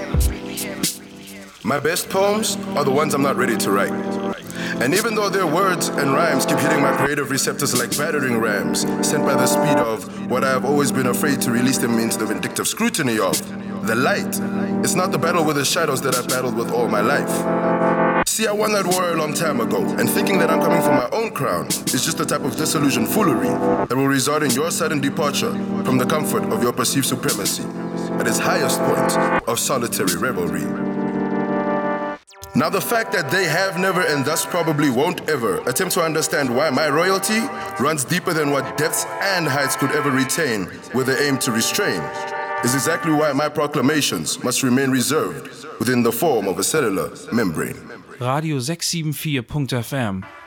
My best poems are the ones I'm not ready to write. And even though their words and rhymes keep hitting my creative receptors like battering rams, sent by the speed of what I have always been afraid to release them into the vindictive scrutiny of, the light. It's not the battle with the shadows that I've battled with all my life. See, I won that war a long time ago, and thinking that I'm coming for my own crown is just a type of disillusioned foolery that will result in your sudden departure from the comfort of your perceived supremacy at its highest point of solitary revelry. Now the fact that they have never and thus probably won't ever attempt to understand why my royalty runs deeper than what depths and heights could ever retain with the aim to restrain is exactly why my proclamations must remain reserved within the form of a cellular membrane. Radio 674.fm